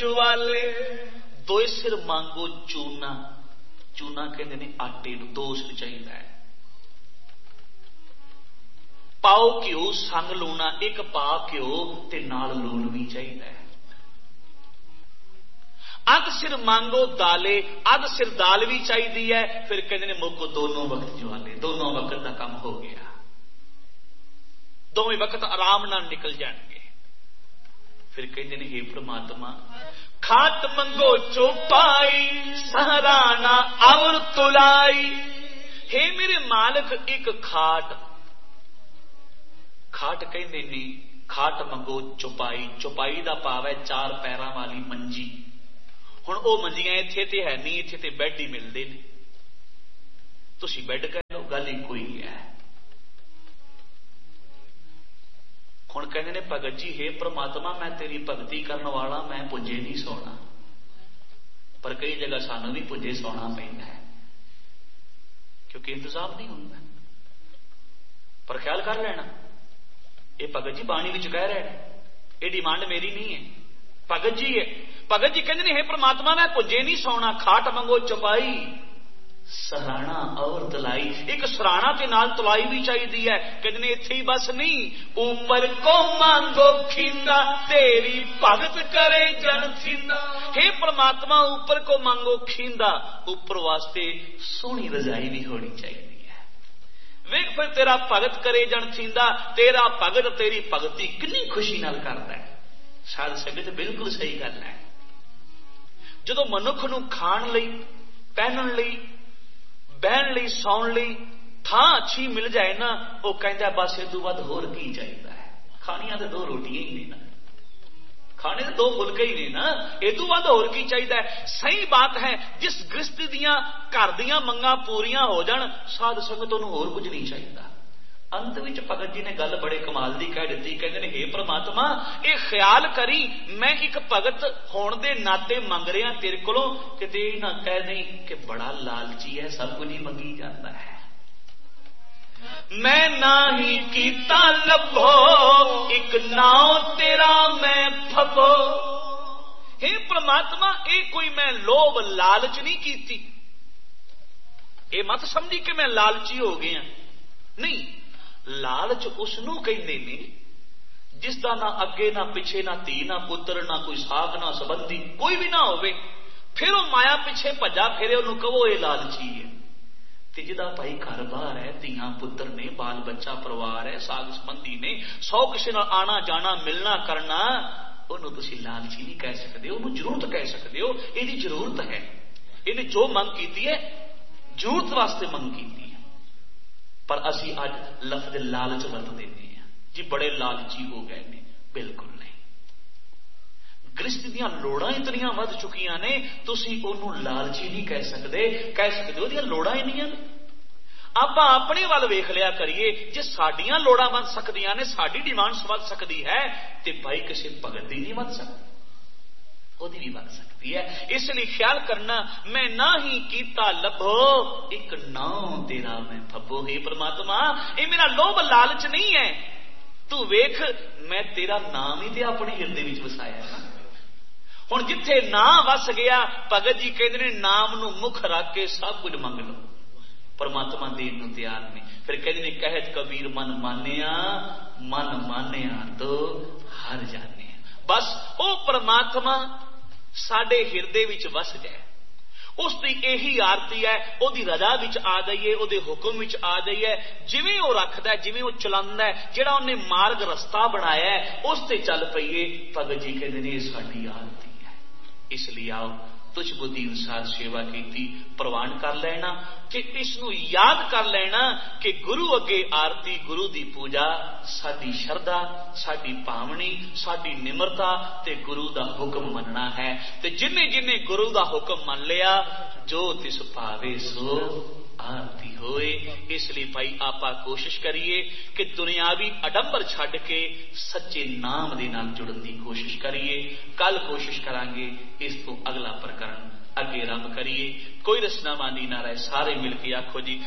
ज्वाले। दोए सिर मांगो चूना, चूना कहते ने आटे नूं, 2 सिर चाहिए। पाओ घ्यो संग लूना, 1 पा घ्यो ते नाल लून भी चाहिए। अध सिर मांगो दाले, अध सिर दाल भी चाहिए है। फिर कहते ने मुको दोनों वक्त ज्वाले, दोनों वक्त का काम हो गया, दोवें वक्त आराम नाल निकल जाएंगे। फिर कहते ने हे परमात्मा खाट मंगो चौपाई, सहराना और तुलाई। हे मेरे मालिक एक खाट, खाट कहते ने खाट मंगो चौपाई, चौपाई का भाव है 4 पैरों वाली मंजी। हुण वो मंजियां इत्थे ते है नहीं, इत्थे ते बैड ही मिलते हैं, तुसी बैड कह लो, गल ही कोई है। हुण कहते ने भगत जी हे परमात्मा मैं तेरी भगती करने वाला, मैं पुंजे नहीं सोना, पर कई जगह सानू भी पुंजे सोना पैंदा है क्योंकि इंतजाम नहीं होंदा। पर ख्याल कर लेना ये भगत जी बाणी विच कह रहे हैं, ये डिमांड मेरी नहीं है, भगत जी है। भगत जी कहते हैं हे परमात्मा मैं पुंजे नहीं सोना, खाट मंगो चौपाई, सराणा और तलाई। एक सराणा के नाल तलाई भी चाहिए है। कहते ने इत्थे ही बस नहीं, ऊपर को मांगो खींदा, तेरी भगत करे जन थींदा। हे परमात्मा ऊपर को मांगो खींदा, ऊपर वास्ते सोहनी रजाई भी होनी चाहिए है। वेख फिर तेरा भगत करे जन थींदा, तेरा भगत तेरी भगती कितनी खुशी नाल करता है। साध संगत बिल्कुल सही गल है। जदों मनुख नूं खाण लई, पहनण लई, बहन लई, सौण लई थां अच्छी मिल जाए ना, वो कहता बस इदों वध होर की चाहिए है। खानियां तो 2 रोटियां ही ने ना, खाने तो 2 फुलके ही ने ना, इदों वध होर की चाहिए है। सही बात है, जिस गृहस्थी दियां घर दियां मंगां पूरियां हो जाण, साध संगत उहनूं होर कुछ नहीं चाहिए। अंत विच भगत जी ने गल बड़े कमाल दी कह दी। कहते हैं हे परमात्मा ये ख्याल करी मैं एक भगत होने दे नाते मंग रहा तेरे कोलों, किते ना कह नहीं कि बड़ा लालची है, सब कुछ ही मंगी जाता है। मैं ना ही कीता लभो, एक नाव तेरा मैं फबो। हे परमात्मा ये कोई मैं लोभ लालच नहीं कीती, ये मत समझी कि मैं लालची हो गया, नहीं। लालच उसनू कहते ने जिसका ना अगे ना पिछे, ना धी ना पुत्र, ना कोई साग ना संबंधी, कोई भी ना होवे, फिर वो माया पिछे भजा फिरे, उन्होंने कहो ये लालची है। ते जिदा भाई घर बार है, धियां पुत्र ने, बाल बच्चा परिवार है, साग संबंधी ने, 100 किसी नाल आना जाना मिलना करना, उन्होंने तुसीं लालची नहीं कह सकते, उन्होंने जरूरत कह सकते हो। इसकी जरूरत है, इन्हें जो मंग की है जरूरत वास्ते मंग की, पर असी अज लफ्ज लालच वरत देते हैं जी, बड़े लालची हो गए ने। बिल्कुल नहीं। गृहस्थ दीयां लोड़ां इतनियां वध चुकियां ने, तुसीं ओनूं लालची नहीं कह सकते। कह सकते हो ओहदियां लोड़ां इन्नियां ने। आपां अपने वल वेख लिया करिए, जे साडियां लोड़ां वध सकदियां ने, साडी डिमांड्स वध सकदी है, ते भाई किसी भगत दी नहीं वध सकदी, ओहदी भी वध सकती है। इसलिए ख्याल करना मैं ना ही कीता लभो, एक नाम तेरा मैं फबो। हे परमात्मा ये मेरा लोभ लालच नहीं है, तू वेख मैं तेरा नाम ही ते अपने हिरदे विच वसाया ना। हुण जिथे नाम वस गया, भगत जी कहते ने नाम नूं मुख रख के सब कुछ मंग लो, परमात्मा देन नूं तैयार ने। फिर कहते ने कहत कबीर मन मानिया तो हर जाने। बस ओ परमात्मा साडे हिरदे विच वस जाए, उसकी यही आरती है, ओदी रजा विच आ जाइए, ओदे हुक्म विच आ जाइए, जिवें वो रखदा है, जिवें वो चलांदा है, जिहड़ा उन्हें मार्ग रस्ता बनाया है उस ते चल पईए। भगत जी कहते हैं साडी आरती है। इसलिए आओ तुझ बुद्धि अनुसार सेवा की प्रवान कर लेना, कि इसनू याद कर लेना कि गुरु अगे आरती, गुरु की पूजा साडी शरधा, साडी भावनी, साडी निमरता ते गुरु का हुक्म मनना है। ते जिन्ने जिन्ने गुरु का हुक्म मन लिया, जो तिस भावे सो आरती होए। इसलिए भाई आपा कोशिश करिए कि दुनियावी अडंबर छड्ड के सच्चे नाम दे नाल जुड़न की कोशिश करिए। कल कोशिश करांगे इस तो अगला प्रकरण अगे आरंभ करिए। कोई रसना मानी ना रहे, सारे मिलके आखो जी